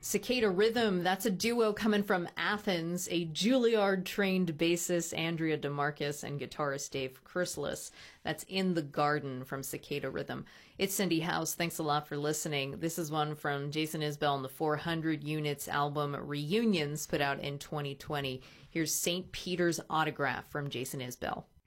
Cicada Rhythm, that's a duo coming from Athens, a Juilliard-trained bassist Andrea DeMarcus and guitarist Dave Chrysalis. That's In the Garden from Cicada Rhythm. It's Cindy House. Thanks a lot for listening. This is one from Jason Isbell and the 400 Units album Reunions, put out in 2020. Here's St. Peter's Autograph from Jason Isbell.